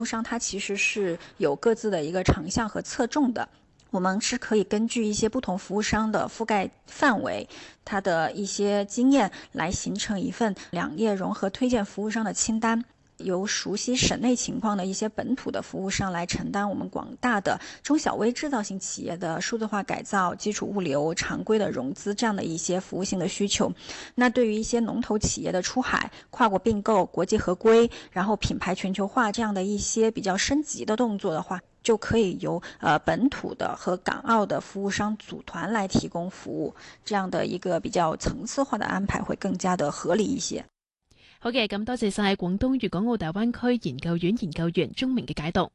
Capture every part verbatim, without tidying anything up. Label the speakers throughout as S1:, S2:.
S1: 务商它其實是有各自的一個長項和側重的，我們是可以根據一些不同服務商的覆蓋範圍，它的一些經驗來形成一份兩業融合推薦服務商的清單，由熟悉省內情況的一些本土的服務商來承擔我們廣大的中小微製造型企業的數字化改造、基礎物流、常規的融資這樣的一些服務性的需求。那對於一些龍頭企業的出海、跨國併購、國際合規，然後品牌全球化這樣的一些比較升級的動作的話，就可以由呃本土的和港澳的服務商組團來提供服務，這樣的一個比較層次化的安排會更加的合理一些。
S2: 好嘅，咁多謝晒廣東粵港澳大灣區研究院研究員鍾明嘅解讀。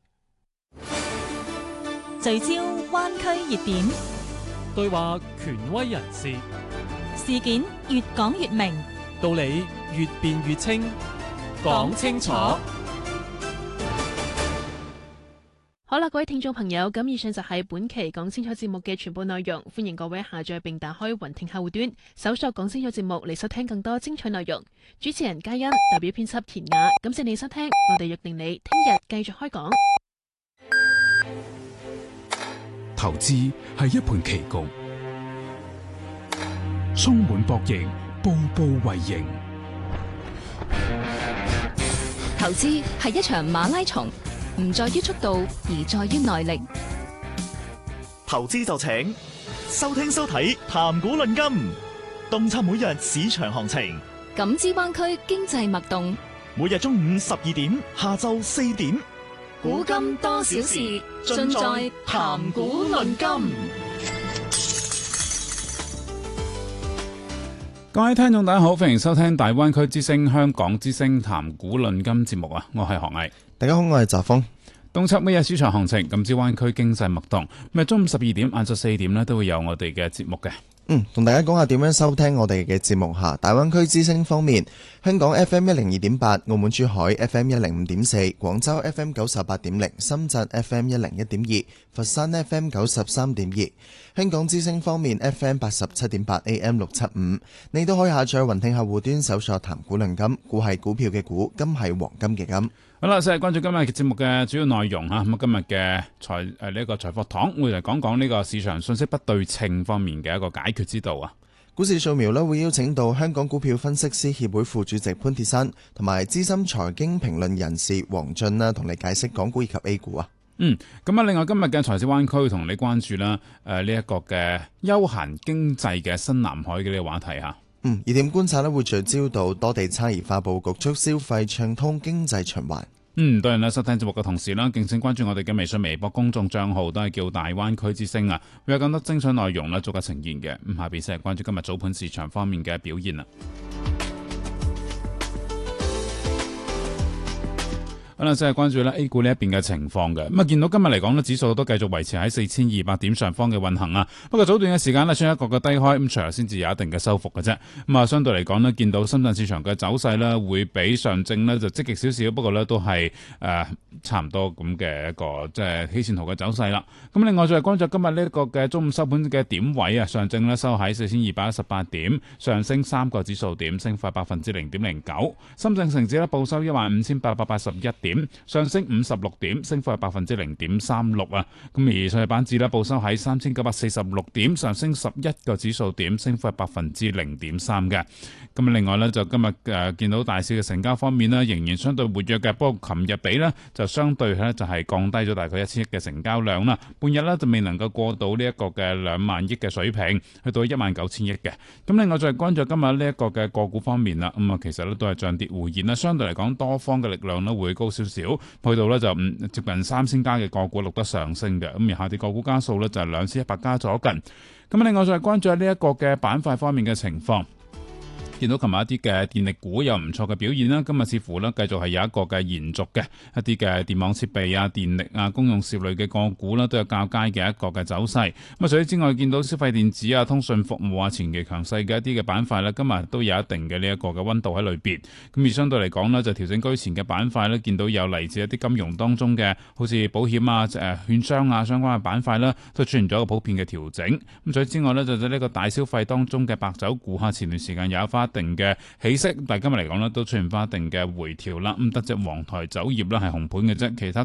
S3: 聚焦灣區熱點，
S4: 對話權威人士，
S3: 事件越講越明，
S4: 道理越辯越清，講清楚。
S2: 好啦，各位聽眾朋友，咁以上就係本期講清楚節目嘅全部內容，歡迎各位下載並打開雲聽客戶端，搜索講清楚節目嚟收聽更多精彩內容。主持人嘉欣，代表編輯田雅，感謝你收聽，我哋約定你聽日繼續開講。
S5: 投資係一盤棋局，充滿博弈，步步為營。
S6: 投資係一場馬拉松，唔在於速度，而在於耐力。
S7: 投資就請收聽收睇談股論金，洞察每日市場行情，
S6: 感知灣區經濟脈動。
S7: 每日中午十二點，下晝四點，
S6: 古今多少事，盡在談股論金。
S8: 各位聽眾大家好，歡迎收聽大灣區之聲香港之聲談股論金節目啊！我係何毅。
S9: 大家好，我係澤峰。
S8: 洞察每日市場行情，感知灣區經濟脈動。咁啊，中午十二點、晏晝四點咧，都會有我哋嘅節目嘅。
S9: 嗯，同大家講下點樣收聽我哋嘅節目吓。大灣區之聲方面，香港 F M 一零二點八，澳門珠海 F M 一零五點四，廣州 F M 九十八點零，深圳 F M 一零一點二，佛山 F M 九十三點二。香港之聲方面 F M 八十七點八 A M 六七五，你都可以下載雲聽客戶端搜索談股論金，股係股票嘅股，金係黃金嘅金。
S8: 好啦，先係關注今日嘅節目嘅主要內容吓。咁啊，今日嘅財誒呢一個財貨堂會嚟講講呢個市場信息不對稱方面嘅一個解決之道啊。
S9: 股市掃描咧會邀請到香港股票分析師協會副主席潘鐵珊同埋資深財經評論人士黃俊啦，同你解釋港股以及 A 股啊。
S8: 嗯，咁啊，另外今日嘅財市灣區同你關注啦，誒呢一個嘅休閒經濟嘅新南海嘅呢個話題吓。
S9: 嗯，熱點觀察咧會聚焦到多地差異化佈局促消費暢通經濟循環。
S8: 嗯，當然啦，收聽節目嘅同時啦，敬請關注我哋嘅微信、微博公眾賬號，都係叫大灣區之聲啊，會有更多精彩內容啦，逐個呈現嘅。咁下邊先係關注今日早盤市場方面嘅表現啦。好啦，即係關注咧 A 股呢一邊嘅情況嘅。咁啊，見到今日嚟講咧，指數都繼續維持喺四千二百點上方嘅運行啊。不過早段嘅時間咧，出一個嘅低開，咁隨後先至有一定嘅收復嘅啫。咁啊，相對嚟講咧，見到深圳市場嘅走勢咧，會比上證咧就積極少少，不過咧都係誒、呃、差唔多咁嘅一個即係起線圖嘅走勢啦。咁另外再係關注今日呢一個嘅中午收盤嘅點位啊，上證咧收喺四千二百一十八點，上升三個指數點，升幅百分之零點零九。深證成指咧報收一萬五千八百八十一點，上升五十六點，升幅係百分之零點三六啊。咁而上日板指咧報收喺三千九百四十六點，上升十一個指數點，升幅係百分之零點三嘅。咁另外呢，就今日誒、呃、見到大市嘅成交方面呢，仍然相對活躍嘅，不過琴日比呢，就相對咧就係降低咗大概一千億嘅成交量啦。半日呢，就未能夠過到呢一個嘅兩萬億嘅水平，去到一萬九千億嘅。咁另外再關注今日呢一個嘅個股方面啦，咁啊其實呢都係漲跌互現啦，相對嚟講多方嘅力量呢會高少少，去到呢就唔接近三千家嘅個股錄得上升嘅，咁而下跌個股家數呢，就係兩千一百家左近。咁另外再關注呢一個嘅板塊方面嘅情況。見到琴日一啲嘅電力股有唔錯嘅表現啦，今日似乎呢繼續係有一個嘅延續嘅一啲嘅電網設備啊、電力啊、公用事業類嘅個股啦，都有較佳嘅一個嘅走勢。咁啊，除此之外，見到消費電子啊、通訊服務啊、前期強勢嘅一啲嘅板塊呢，今日都有一定嘅呢一個嘅溫度喺裏邊。咁而相對嚟講呢，就調整居前嘅板塊呢，見到有嚟自一啲金融當中嘅，好似保險啊、誒券商啊相關嘅板塊啦，都出現咗一個普遍嘅調整。咁除此之外呢，就喺呢個大消費當中嘅白酒股，下前段時間有一花一定嘅起色，但係今日嚟講呢，都出現翻一定嘅回調啦。咁得隻黃台酒業啦係紅盤嘅啫，其他